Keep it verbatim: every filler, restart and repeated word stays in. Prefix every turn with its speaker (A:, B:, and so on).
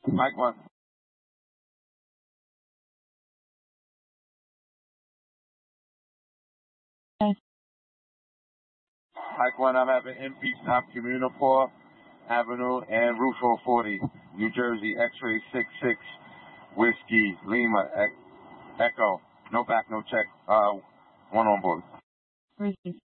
A: Mike one. Mike one, I'm having M P stop Communipaw Avenue and Rufo forty, New Jersey, X-ray six six, Whiskey, Lima, e- Echo. No back, no check. Uh, one on board.